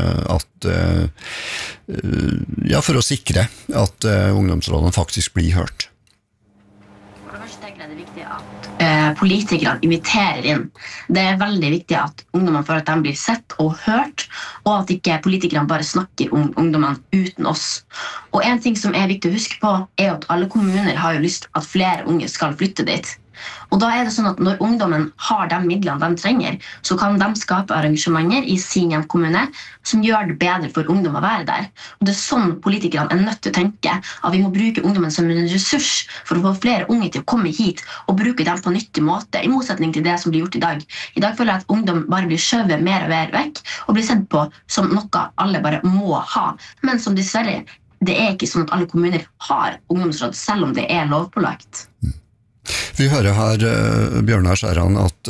å sikre at ungdomsrådene faktisk blir hørt? For det første tenker jeg det er viktig at politikerne inviterer inn. Det er veldig viktig at ungdommene føler at de blir sett og hørt, og at ikke politikerne bare snakker om ungdommene uten oss. Og en ting som er viktig å huske på, er at alle kommuner har jo lyst at flere unge skal flytte dit. Og da det sånn at når ungdommen har de midlene de trenger, så kan de skape arrangementer i sin hjemkommune som gjør det bedre for ungdom å være der. Og det sånn politikerne nødt til å tenke, at vi må bruke ungdommen som en ressurs for å få flere unge til å komme hit og bruke dem på nyttig måte, i motsetning til det som blir gjort i dag. I dag føler jeg at ungdom bare blir skjøvet mer og mer vekk, og blir sett på som noe alle bare må ha, men som dessverre, det ikke sånn at alle kommuner har ungdomsråd, selv om det lovpålagt. Vi hører her, Bjørnar Skjæran, at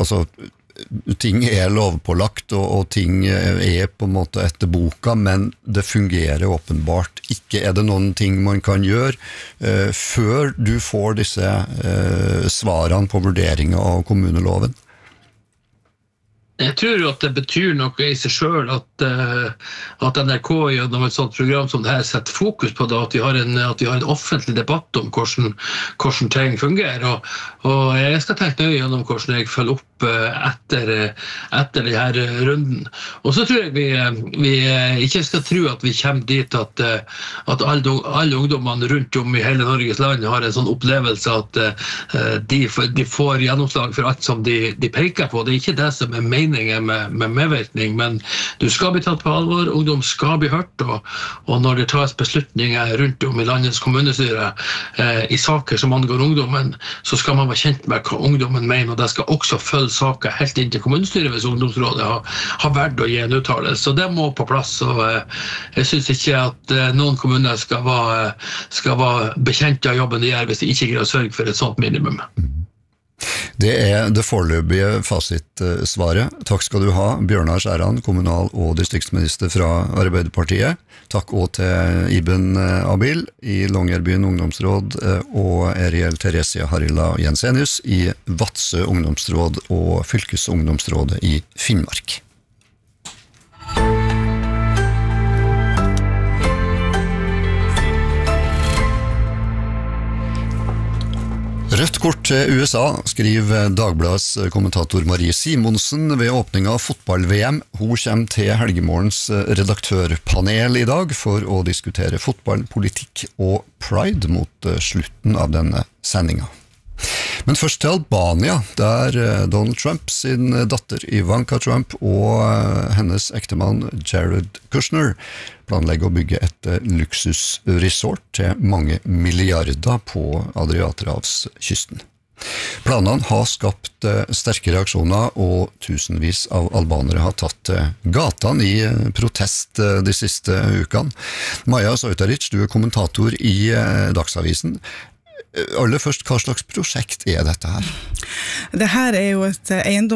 ting lovpålagt, og ting på en måte etter boka, men det fungerer åpenbart ikke. Det noen ting man kan gjøre før du får disse svarene på vurderingen av kommuneloven? Jeg tror at det betyr noe i seg selv at NRK gjennom et sånt program som det her setter fokus på det, at vi har en offentlig debatt om hvordan ting fungerer, og jeg skal tenke nøye gjennom hvordan jeg følger opp etter denne runden. Og så tror jeg vi ikke skal tro at vi kommer dit at alle ungdommene rundt om i hele Norges land har en sånn opplevelse at de får gjennomslag for alt som de peker på. Det ikke det som meningen med medvirkning, men du skal bli tatt på alvor, ungdom skal bli hørt, og når det tas beslutninger rundt om i landets kommunestyre i saker som angår ungdommen, så skal man være kjent med hva ungdommen mener, og det skal også følge saker helt inn til kommunestyret hvis ungdomsrådet har vært å gi en uttalelse, så det må på plass, og jeg synes ikke at noen kommuner skal være bekjent av jobben de gjør hvis de ikke greier å sørge for et sånt minimum. Det det foreløpige fasitsvaret. Takk skal du ha, Bjørnar Skjæran, kommunal- og distriktsminister fra Arbeiderpartiet. Takk også til Iben Abil i Longyearbyen ungdomsråd og Ariel Theresia Harila Jensenius i Vadsø ungdomsråd og fylkesungdomsrådet i Finnmark. Rødt kort til USA, skriver Dagbladets kommentator Marie Simonsen ved åpningen av fotball-VM. Hun kommer til Helgemorgens redaktørpanel i dag for å diskutere fotball, politikk og pride mot slutten av denne sendingen. Men først til Albania, der Donald Trump sin datter Ivanka Trump og hennes ektemann Jared Kushner planlegger å bygge et luksusresort til mange milliarder på Adriaterhavskysten. Planene har skapt sterke reaksjoner, og tusenvis av albanere har tatt til gatene i protest de siste ukene. Maja Sautaric, du kommentator i Dagsavisen. Aller først, hva slags prosjekt dette her? Det her jo et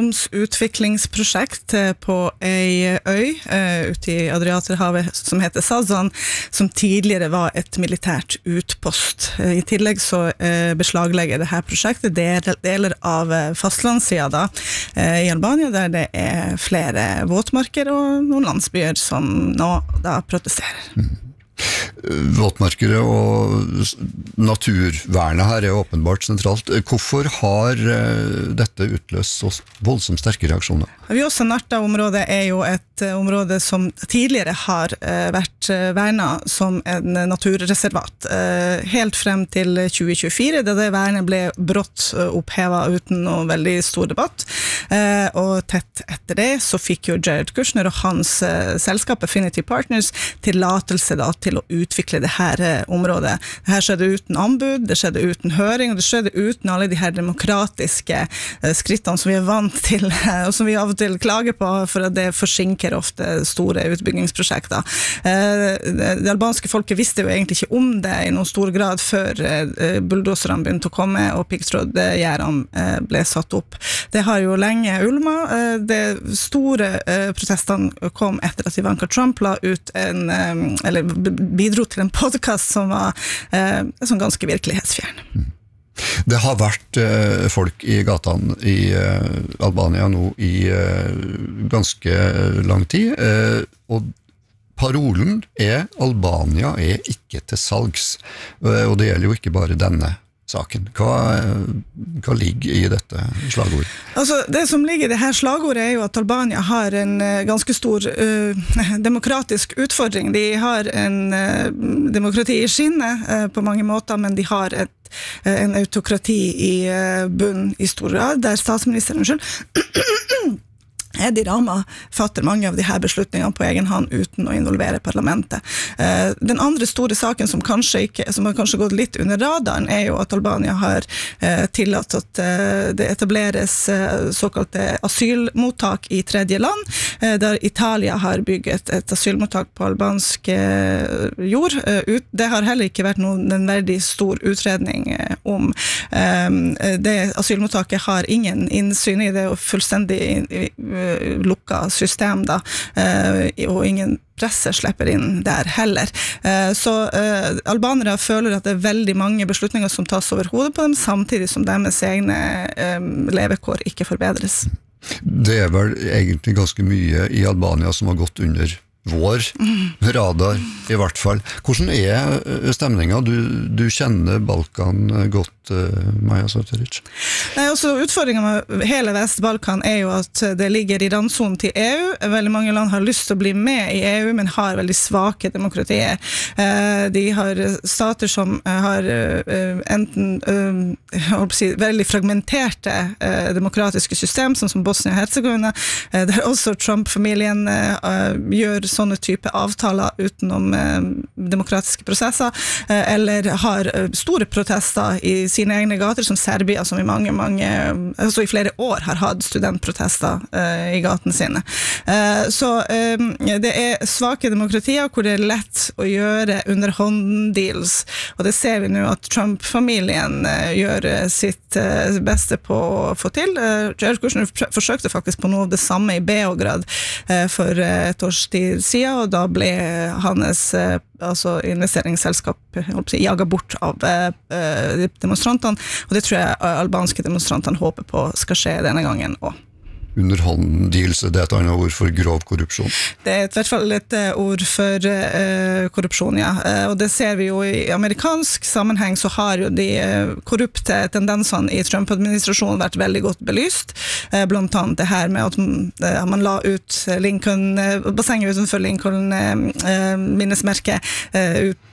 eiendomsutviklingsprosjekt på ei øy ute i Adriaterhavet som heter Sazan, som tidligere var et militært utpost. I tillegg så beslaglegger det her prosjektet deler av fastlandssida i Albania, der det flere våtmarker og noen landsbyer som nå da protesterer. Våtmarker og naturvernet her åpenbart sentralt. Hvorfor har dette utløst så voldsomt sterke reaksjoner? Vjosa-Narta-området jo et område som tidligere har vært vernet som en naturreservat. Helt frem til 2024, da det vernet ble brått opphevet uten noen veldig stor debatt. Og tett etter det så fikk jo Jared Kushner og hans selskap Affinity Partners tillatelse da til å utvikle det her området. Det her skjedde uten anbud, det skjedde uten høring, og det skjedde uten alle de her demokratiske skrittene som vi vant til, og som vi av og til klager på, for at det forsinker ofte store utbyggingsprosjekter. Det albanske folket visste jo egentlig ikke om det i noen stor grad før bulldoserne begynte å komme og piggtrådgjerdene ble satt opp. Det har jo lenge ulma. De store protestene kom etter at Ivanka Trump la ut eller bidro til en podcast som var sånn ganske virkelighetsfjern. Det har vært folk i gatene i Albania nå i ganske lang tid, og parolen Albania ikke til salgs, og det gjelder jo ikke bare denne saken. Hva ligger i dette slagordet? Altså, det som ligger i det her slagordet jo at Albania har en ganske stor demokratisk utfordring. De har en demokrati i skinnet på mange måter, men de har et en autokrati i bunn i stor grad, der statsministeren Edi Rama fatter mange av de her beslutningene på egen hånd uten å involvere parlamentet. Den andre store saken som har kanskje gått litt under radaren jo at Albania har tillatt at det etableres såkalte asylmottak i tredje land, der Italia har bygget et asylmottak på albansk jord. Det har heller ikke vært en veldig stor utredning om. Det asylmottaket har ingen innsyn i det, og fullstendig lukka system da, og ingen presse slipper inn der heller. Så albanere føler at det veldig mange beslutninger som tas over hodet på dem, samtidig som deres egne levekår ikke forbedres. Det vel egentlig ganske mye i Albania som har gått under vår radar, i hvert fall. Hvordan stemningen? Du kjenner Balkan godt, Maja Sarteric. Utfordringen med hele Vest-Balkan jo at det ligger i randsonen til EU. Veldig mange land har lyst til å bli med i EU, men har veldig svake demokratier. De har stater som har enten veldig fragmenterte demokratiske system, som Bosnia-Herzegovina, der også Trump-familien gjør sånne type avtaler utenom demokratiske prosesser, eller har store protester i sine egne gater, som Serbia, som i flere år har hatt studentprotester i gatene sine. Så det svake demokratier hvor det lett å gjøre underhånddeals, og det ser vi nå at Trump-familien gjør sitt beste på å få til. Jared Kushner forsøkte faktisk på noe av det samme i Beograd for et års tid siden, og da ble hans investeringsselskap jaget bort av demonstrantene, og det tror jeg albanske demonstrantene håper på skal skje denne gangen også. Underhånddeals, det et annet ord for grov korrupsjon. Det i hvert fall et ord for korrupsjon, ja. Og det ser vi jo i amerikansk sammenheng, så har jo de korrupte tendensene i Trump-administrasjonen vært veldig godt belyst. Blant annet det her med at man la ut bassenget utenfor Lincoln minnesmerket ut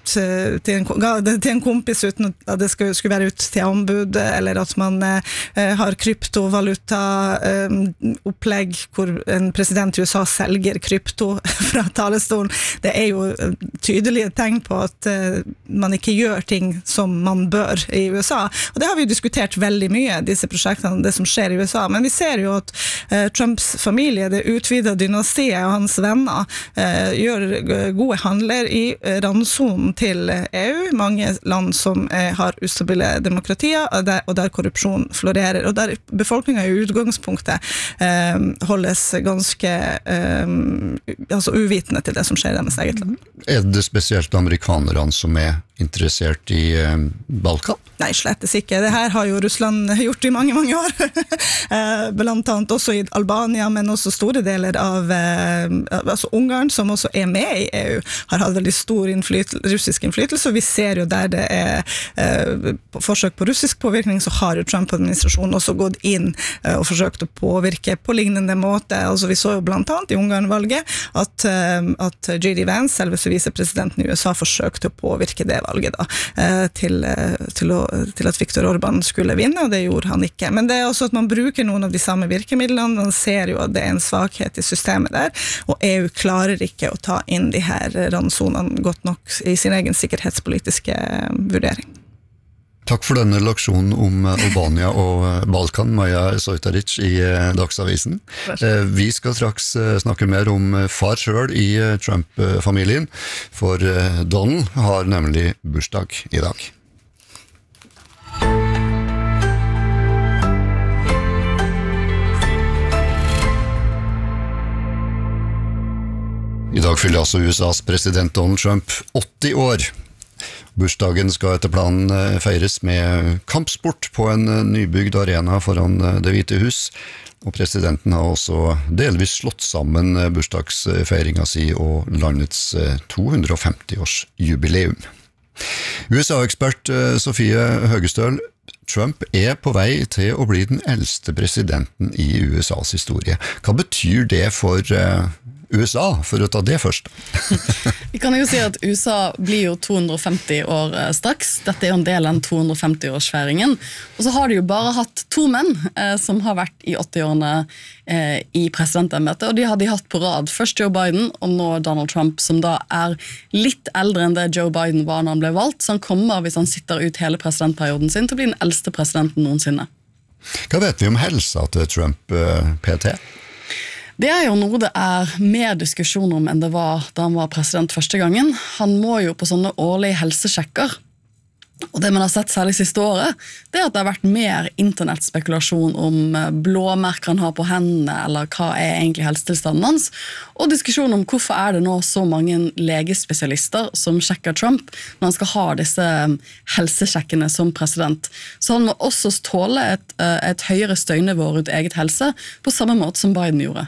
til en kompis uten at det skulle være ut til ombud, eller at man har kryptovaluta opplegg hvor en president i USA selger krypto fra talerstolen. Det jo tydelige tegn på at man ikke gjør ting som man bør i USA. Og det har vi jo diskutert veldig mye, disse prosjektene, det som skjer i USA. Men vi ser jo at Trumps familie, det utvidede dynastiet og hans venner, gjør gode handler i randsonen til EU, mange land som har ustabile demokratier, og der korrupsjon florerer, og der befolkningen i utgangspunktet holdes ganske uvitende til det som skjer i deres eget land. Det spesielt amerikanerne som interessert i Balkan? Nei, slettes ikke. Det her har jo Russland gjort i mange, mange år. Blant annet også i Albania, men også store deler av Ungarn, som også med i EU, har hatt veldig stor russisk innflytelse, og vi ser jo der det forsøk på russisk påvirkning, så har jo Trump-administrasjonen også gått inn og forsøkt å påvirke på lignende måte. Altså, vi så jo blant annet i Ungarn-valget at J.D. Vance, selveste visepresidenten i USA, forsøkte å påvirke det valget da, til at Viktor Orbán skulle vinne, og det gjorde han ikke. Men det også at man bruker noen av de samme virkemidlene, man ser jo at det en svakhet i systemet der, og EU klarer ikke å ta inn de her randsonene godt nok i sin egen sikkerhetspolitiske vurdering. Takk for denne leksjonen om Albania og Balkan, Maja Sarteric i Dagsavisen. Vi skal straks snakke mer om far selv i Trump-familien, for Donald har nemlig bursdag i dag. I dag fyller altså USAs president Donald Trump 80 år. Bursdagen skal etter planen feires med kampsport på en nybygd arena foran Det hvite hus, og presidenten har også delvis slått sammen bursdagsfeiringen si og landets 250-års jubileum. USA-ekspert Sofie Høgestøl, Trump på vei til å bli den eldste presidenten i USAs historie. Hva betyr det for USA, for å ta det først. Vi kan jo si at USA blir jo 250 år straks. Dette er jo en del av den 250-årsfeiringen. Og så har de jo bare hatt 2 menn som har vært i 80-årene i presidentembetet, og de har de hatt på rad. Først Joe Biden, og nå Donald Trump, som da er litt eldre enn det Joe Biden var når han ble valgt, så han kommer, hvis han sitter ut hele presidentperioden sin, til å bli den eldste presidenten noensinne. Hva vet vi om helsa til Trump, PT? Det er jo noe det er mer diskusjon om enn det var da han var president første gangen. Han må jo på sånne årlige helsesjekker. Og det man har sett særlig siste året, det er at det har vært mer internettspekulasjon om blåmerker han har på hendene, eller hva er egentlig helsetilstanden hans, og diskusjon om hvorfor er det nå så mange legespesialister som sjekker Trump når han skal ha disse helsesjekkene som president. Så han må også tåle et høyere støynivå rundt eget helse, på samme måte som Biden gjorde.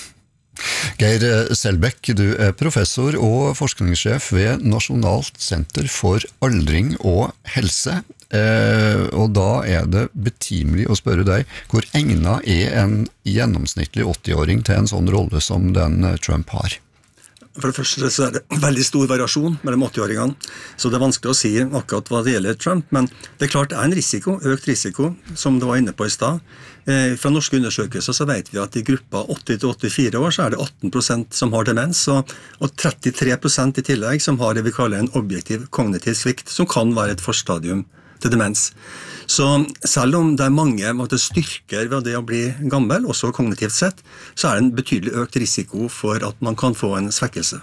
Geir Selbekk, du er professor og forskningssjef ved Nasjonalt senter for aldring og helse. Og da er det betimelig å spørre deg, hvor egnet er en gjennomsnittlig 80-åring til en sånn rolle som den Trump har? For det første så er det veldig stor variasjon mellom 80-åringene, så det er vanskelig å si akkurat hva det gjelder Trump, men det er klart det er en risiko, økt risiko, som du var inne på i sted. Fra norske undersøkelser så vet vi at i gruppa 80-84 år så er det 18% som har demens, og 33% i tillegg som har det vi kaller en objektiv kognitiv svikt, som kan være et forstadium til demens. Så selv om det er mange styrker ved det å bli gammel, også kognitivt sett, så er det en betydelig økt risiko for at man kan få en svekkelse.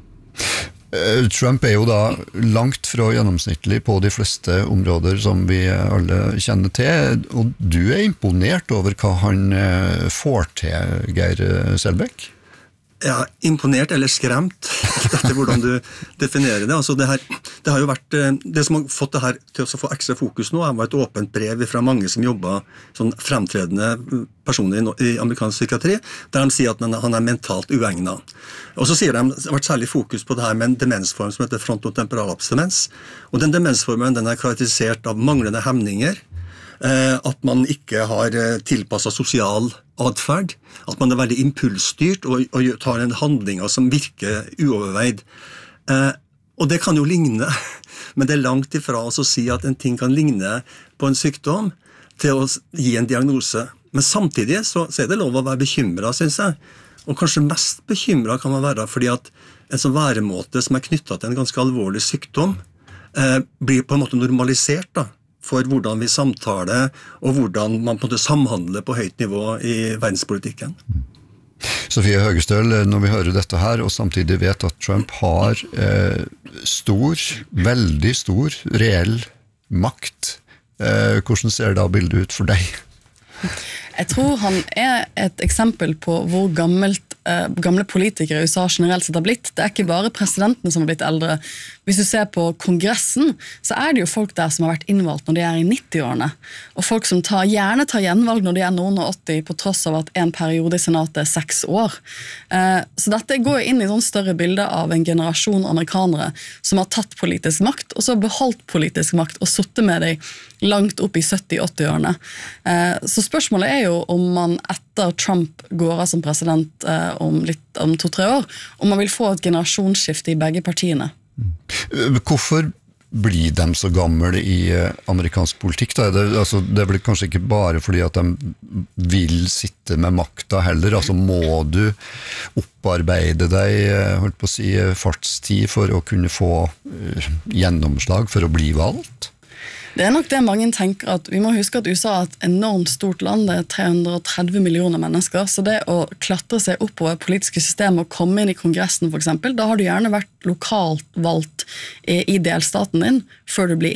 Trump er jo da langt fra gjennomsnittlig på de fleste områder som vi alle kjenner til, og du er imponert over hva han får til, Geir Selbekk? Ja, imponert eller skremt, etter hvordan du definerer det. Altså det har jo vært, det som har fått det her til å få ekstra fokus nå, var et åpent brev fra mange som jobber sånn fremtredende personer i amerikansk psykiatri, der de sier at han er mentalt uegnet. Og så sier de, det har vært særlig fokus på det her med en demensform som heter frontotemporalapsdemens, og den demensformen den er karakterisert av manglende hemninger, at man ikke har tilpasset sosial adferd, at man er veldig impulsstyrt og tar en handlinger som virker uoverveid. Og det kan jo ligne, men det er langt ifra å si at en ting kan ligne på en sykdom til å gi en diagnose. Men samtidig så er det lov å være bekymret, synes jeg. Og kanskje mest bekymret kan man være fordi at en sånn væremåte som er knyttet til en ganske alvorlig sykdom blir på en måte normalisert da, for hvordan vi samtaler, og hvordan man på en måte samhandler på høyt nivå i verdenspolitikken. Sofie Høgestøl, når vi hører dette her, og samtidig vet at Trump har veldig stor, reell makt, hvordan ser da bildet ut for deg? Jeg tror han er et eksempel på hvor gamle politikere i USA generelt sett har blitt. Det er ikke bare presidentene som har blitt eldre. Hvis du ser på kongressen, så er det jo folk der som har vært innvalgt når de er i 90-årene. Og folk som gjerne tar gjenvalg når de er noen og 80, på tross av at en periode i senatet er 6 år. Så dette går inn i sånn større bilde av en generasjon amerikanere som har tatt politisk makt, og så beholdt politisk makt og suttet med dem langt opp i 70-80-årene. Så spørsmålet er jo om man etter Trump går av som president om 2-3 år, om man vil få et generasjonsskifte i begge partiene. Hvorfor blir de så gamle i amerikansk politikk? Da? Det er vel kanskje ikke bare fordi at de vil sitte med makta heller, altså må du opparbeide deg, holdt på å si, fartstid for å kunne få gjennomslag for å bli valgt? Det er nok det mange tenker, at vi må huske at USA er et enormt stort land, det er 330 millioner mennesker, så det å klatre seg oppover politiske system og komme inn i kongressen for eksempel, da har du gjerne vært lokalt valgt i delstaten din, før du blir